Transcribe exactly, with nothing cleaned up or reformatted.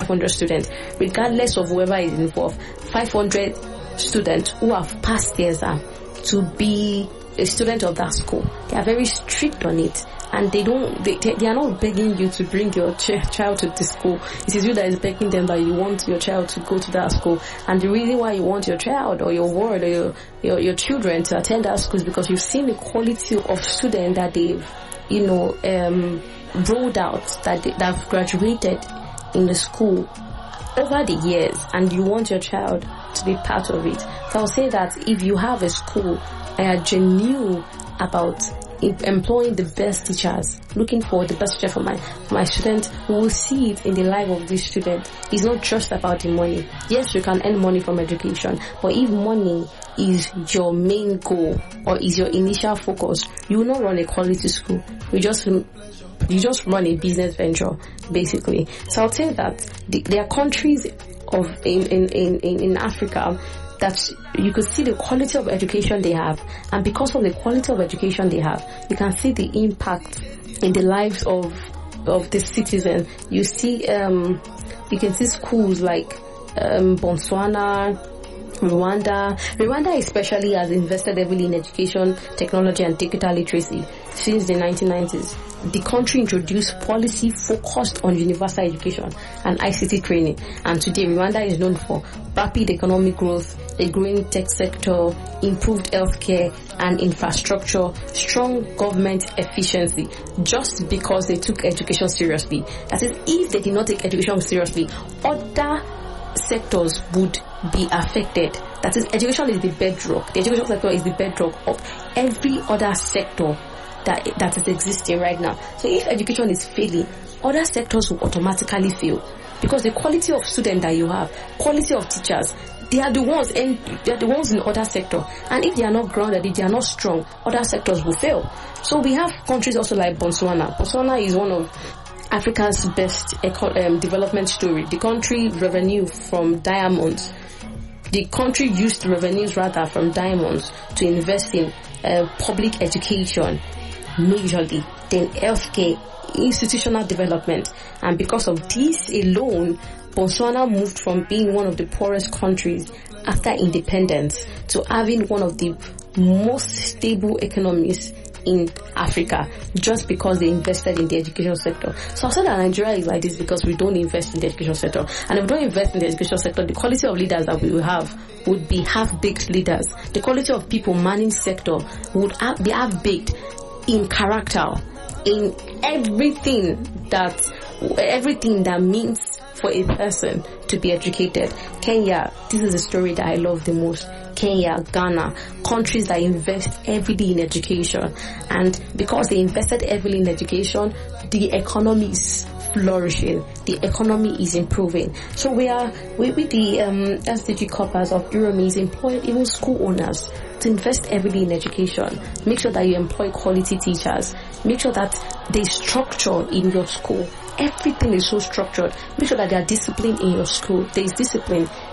five hundred students, regardless of whoever is involved, five hundred students who have passed the exam to be a student of that school. They are very strict on it, and they don't, they, they are not begging you to bring your ch- child to the school. It is you that is begging them that you want your child to go to that school. And the reason why you want your child or your ward or your, your, your children to attend that school is because you've seen the quality of student that they've, you know, um, rolled out, that they, that have graduated in the school over the years, and you want your child to be part of it. So I'll say that if you have a school that are genuine about employing the best teachers, looking for the best teacher for my for my students, we will see it in the life of this student. It's not just about the money. Yes, you can earn money from education, but if money is your main goal or is your initial focus, you will not run a quality school. You just you just run a business venture, basically. So I'll say that the, there are countries of in in in, in Africa that you could see the quality of education they have, and because of the quality of education they have, you can see the impact in the lives of of the citizens. You see, um, you can see schools like um, Botswana, Rwanda. Rwanda especially has invested heavily in education, technology, and digital literacy since the nineteen nineties. The country introduced policy focused on universal education and I C T training, and today Rwanda is known for rapid economic growth, a growing tech sector, improved healthcare and infrastructure, strong government efficiency, just because they took education seriously. That is, if they did not take education seriously, other sectors would be affected. That is, education is the bedrock. The education sector is the bedrock of every other sector that that is existing right now. So if education is failing, other sectors will automatically fail, because the quality of student that you have, quality of teachers, they are the ones and they are the ones in other sector. And if they are not grounded, if they are not strong, other sectors will fail. So we have countries also like Botswana. Botswana is one of Africa's best eco- um, development story. The country revenue from diamonds. The country used revenues rather from diamonds to invest in uh, public education majorly, then healthcare, institutional development. And because of this alone, Botswana moved from being one of the poorest countries after independence to having one of the most stable economies in Africa, just because they invested in the education sector. So I said that Nigeria is like this because we don't invest in the education sector. And if we don't invest in the education sector, the quality of leaders that we will have would be half-baked leaders. The quality of people manning sector would have, be half-baked in character, in everything that everything that means for a person to be educated. Kenya, this is the story that I love the most. Kenya, Ghana, countries that invest heavily in education, and because they invested heavily in education, the economy is flourishing, the economy is improving. So we are we, with the um, S D G corpus of Urumi is employing even school owners to invest heavily in education. Make sure that you employ quality teachers. Make sure that they structure in your school. Everything is so structured. Make sure that there are discipline in your school. There is discipline